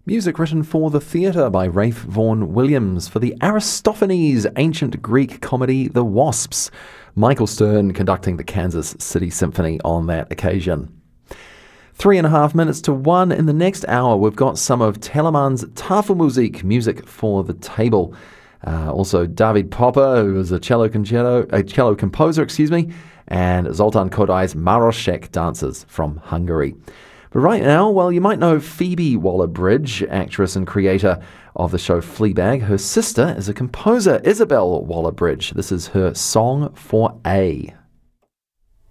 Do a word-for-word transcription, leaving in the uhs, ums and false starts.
Music written for the theatre by Rafe Vaughan Williams for the Aristophanes ancient Greek comedy The Wasps. Michael Stern conducting the Kansas City Symphony on that occasion. Three and a half minutes to one. In the next hour, we've got some of Telemann's Tafelmusik, music for the table. Uh, also, David Popper, who is a cello concerto, a cello composer, excuse me, and Zoltan Kodai's Maroshek dancers from Hungary. But right now, well, you might know Phoebe Waller-Bridge, actress and creator of the show Fleabag. Her sister is a composer, Isabel Waller-Bridge. This is her Song for A.